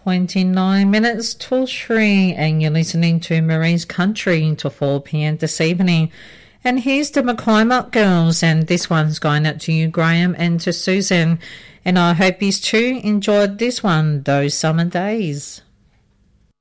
29 minutes till 3, and you're listening to Marie's Country till 4 p.m. this evening. And here's the McClimate Girls, and this one's going out to you, Graham, and to Susan. And I hope you too enjoyed this one, Those Summer Days.